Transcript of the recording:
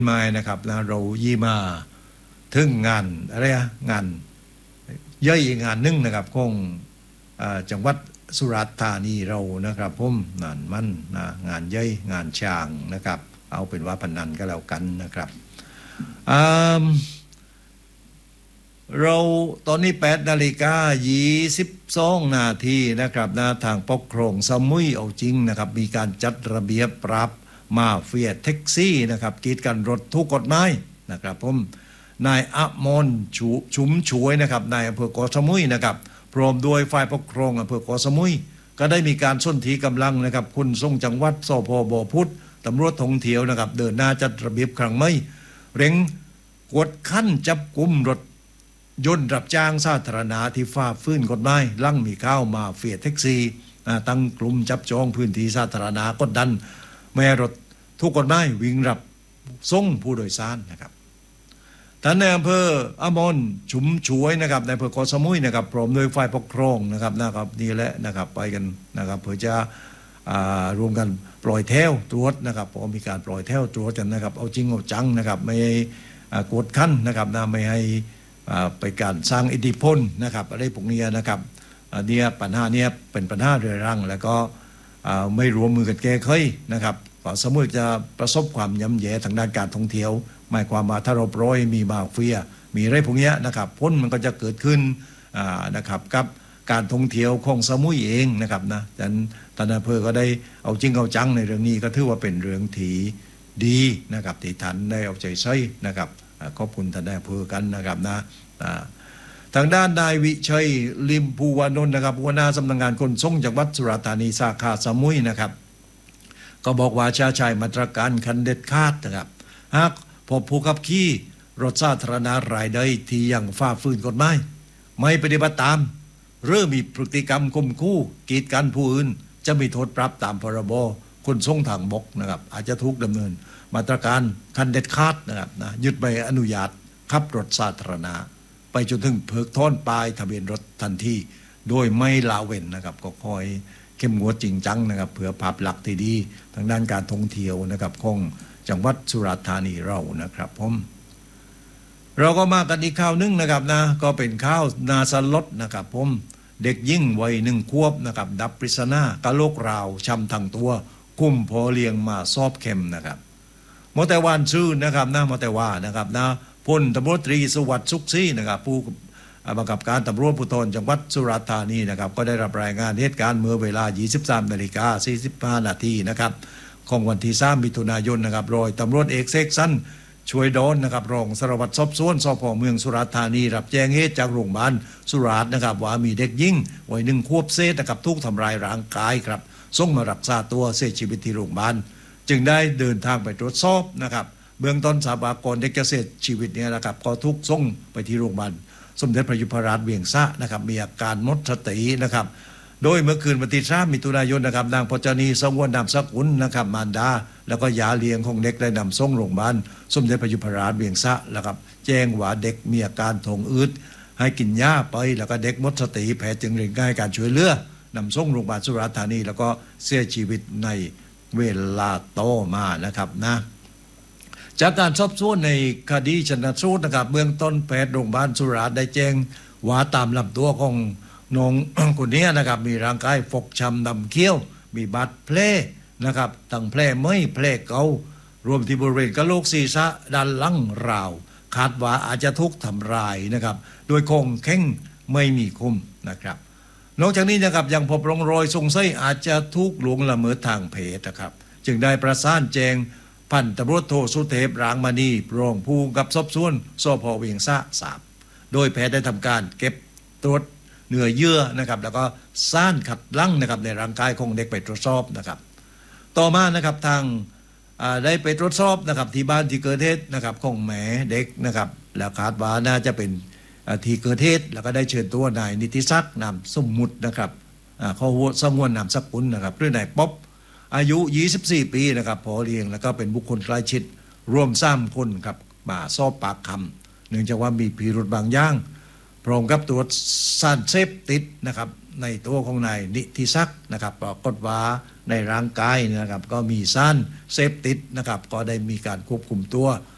มานะครับนะเรายี่มาถึงงานอะไรงานย่อยงานนึ่งนะครับของจังหวัดสุราษฎร์ธานีเรานะครับผมงานมั่นนะงานย่อยงานช้างนะครับเอาเป็นว่าพนันก็แล้วกันนะครับเราตอนนี้8:22 นาทีนะครับนะทางปกครองสมุยเอาจริงนะครับมีการจัดระเบียบปราบมาเฟียแท็กซี่นะครับกีดกันรถทุกกฎหมายนะครับผมนายอมรชุมช่วยนะครับนายอำเภอเกาะสมุยนะครับพร้อมด้วยฝ่ายปกครองอำเภอเกาะสมุยก็ได้มีการสนธิกำลังนะครับคุณทรงจังหวัดสพบพุทธตำรวจท่องเที่ยวนะครับเดินหน้าจัดระเบียบครั้งไม่เร่งกวดขันจับกุมรถยนต์รับจ้างสาธารณะที่ฝ่าฝืนกฎหมายลั่งมีข้าวมาเฟียแท็กซี่ตั้งกลุ่มจับจองพื้นที่สาธารณะกดดันแม่รถทุกกฎหมายวิ่งรับส่งผู้โดยสารนะครับท่านในอำเภออมรชุมช่วยนะครับในอำเภอเกาะสมุยนะครับพร้อมด้วยฝ่ายปกครองนะครับนี่แหละนะครับไปกันนะครับเพื่อจะรวมกันปล่อยแถวตรวจนะครับพอมีการปล่อยแถวตรวจกันนะครับเอาจริงเอาจังนะครับไม่ให้กดขันนะครับไม่ให้ไปการสร้างอิทธิพลนะครับอะไรพวกนี้นะครับเนี่ยปัญหาเนี่ยเป็นปัญหาเรื้อรังแล้วก็ไม่รวมมือกันแก้ไขนะครับเกาะสมุยจะประสบความย่ำแย่ทางด้านการท่องเที่ยวหมายความว่าถ้าเราปล่อยมีมาเฟียมีอะไรพวกนี้นะครับพ้นมันก็จะเกิดขึ้นนะครับกับการท่องเที่ยวของสมุยเองนะครับนะฉะนั้นท่านอำเภอก็ได้เอาจริงเอาจังในเรื่องนี้ก็ถือว่าเป็นเรื่องที่ดีนะครับที่ท่านได้เอาใจใส่นะครับขอบคุณท่านนายอำเภอกันนะครับนะทางด้านนายวิชัยลิมภูวานนท์นะครับหัวหน้าสำนักงานขนส่งจังหวัดสุราษฎร์ธานีสาขาสมุยนะครับก็บอกว่าชาชัยมาตรการคันเด็ดขาดนะครับหากพบผู้ขับขี่รถสาธารณะรายใดที่ยังฝ่าฝืนกฎหมายไม่ปฏิบัติตามหรือมีพฤติกรรมข่มขู่กีดกันผู้อื่นจะมีโทษปรับตามพรบขนส่งทางบกนะครับอาจจะถูกดำเนินมาตรการคันเด็ดขาดนะครับนะยึดใบอนุญาตขับรถสาธารณะไปจนถึงเพิกถอนป้ายทะเบียนรถทันทีโดยไม่ละเว้นนะครับก็คอยเข้มงวดจริงจังนะครับเพื่อภาพลักษณ์ที่ดีทางด้านการท่องเที่ยวนะครับของจังหวัดสุราษฎร์ธานีเรานะครับผมเราก็มากันอีกข่าวนึงนะครับนะก็เป็นข่าวนาสลดนะครับผมเด็กยิ่งวัย1 ขวบนะครับดับปริศนากะโหลกราวช้ำทั้งตัวกุ้มพอเลี้ยงมาซอบเข็มนะครับมอแต่วานชื่อนะครับนะมอแต่ว่านะครับนะพลตำรวจตรีสวัสดิ์สุขศรีนะครับผู้บังคับการตำรวจภูธรจังหวัดสุราษฎร์ธานีนะครับก็ได้รับรายงานเหตุการณ์เมื่อเวลา 23:45 นาทีนะครับของวันที่ 3 มิถุนายนนะครับร้อยตำรวจเอกเสกสรรช่วยดอนนะครับรองสารวัตรสอบสวนสพ.เมืองสุราษฎร์ธานีรับแจ้งเหตุจากโรงพยาบาลสุราษฎร์นะครับว่ามีเด็กหญิงวัย1 ขวบเศษนะครับถูกทำร้ายร่างกายครับส่งมารักษาตัวเสียชีวิตที่โรงพยาบาลจึงได้เดินทางไปตรวจสอบนะครับเบื้องต้นทราบว่าก่อนเด็กจะเสียชีวิตเนี่ยนะครับก็ถูกส่งไปที่โรงพยาบาลสมเด็จพระยุพราชเวียงสะนะครับมีอาการหมดสตินะครับโดยเมื่อคืนวันที่ 3 มิถุนายนนะครับนางพจนีสงวนนามสกุลนะครับมารดาแล้วก็ยาเลี้ยงของเด็กได้นำส่งโรงพยาบาลสมเด็จพระยุพราชเวียงสะแล้วครับแจ้งว่าเด็กมีอาการท้องอืดให้กินยาไปแล้วก็เด็กหมดสติแพทย์จึงเร่งให้การช่วยเหลือนำส่งโรงพยาบาลสุราษฎร์ธานีแล้วก็เสียชีวิตในเวลาต่อมานะครับนะจากการสอบสวนในคดีชันสูตรนะครับเบื้องต้นแพทย์โรงพยาบาลสุราษฎร์ได้แจ้งว่าตามลำตัวของน้องคนนี้นะครับมีร่างกายฟกช้ำดำเขี้ยวมีบาดแผลนะครับทั้งแผลไม่แผลเการวมที่บริเวณกะโหลกศีรษะด้านหลังราวคาดว่าอาจจะถูกทำร้ายนะครับโดยคงแข้งไม่มีคมนะครับนอกจากนี้นะครับยังพบร่องรอยสงสัยอาจจะถูกล่วงละเมิดทางเพศนะครับจึงได้ประสานแจ้งพันตำรวจโทสุเทพรางมณีรองผู้กำกับสอบสวนสพ.เวียงสะทราบโดยแพทย์ได้ทำการเก็บตรวจเนื้อเยื่อนะครับแล้วก็สารขัดลั่งนะครับในร่างกายของเด็กไปตรวจสอบนะครับต่อมานะครับทางได้ไปตรวจสอบนะครับที่บ้านที่เกิดเหตุนะครับของแม่เด็กนะครับแล้วคาดว่าน่าจะเป็นที่เกิดเหตุแล้วก็ได้เชิญตัวนายนิติศักดิ์นามสมมุตินะครับเขาสงวนนามสกุลนะครับหรือนายป๊อบอายุ24 ปีนะครับพอเลี้ยงแล้วก็เป็นบุคคลใกล้ชิดรวม3 คนครับมาสอบปากคำเนื่องจากว่ามีพิรุธบางอย่างพร้อมกับตรวจสารเสพติดนะครับในตัวของนายนิติศักดิ์นะครับปรากฏว่าในร่างกายนะครับก็มีสารเสพติดนะครับก็ได้มีการควบคุมตัว